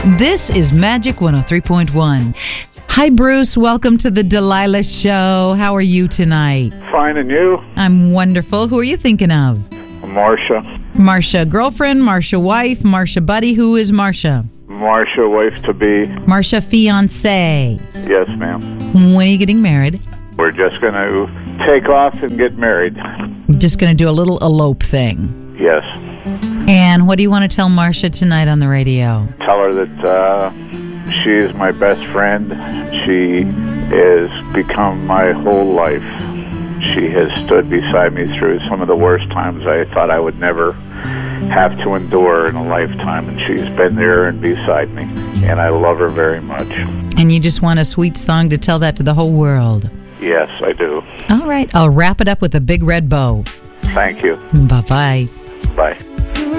This is Magic 103.1. Hi, Bruce. Welcome to the Delilah Show. How are you tonight? Fine, and you? I'm wonderful. Who are you thinking of? Marcia. Marcia girlfriend, Marcia wife, Marcia buddy. Who is Marcia? Marcia wife-to-be. Marcia fiancé. Yes, ma'am. When are you getting married? We're just going to take off and get married. Just going to do a little elope thing. Yes. And what do you want to tell Marcia tonight on the radio? Tell her that she is my best friend. She has become my whole life. She has stood beside me through some of the worst times I thought I would never have to endure in a lifetime, and she's been there and beside me, and I love her very much. And you just want a sweet song to tell that to the whole world? Yes, I do. All right, I'll wrap it up with a big red bow. Thank you. Bye-bye. Bye.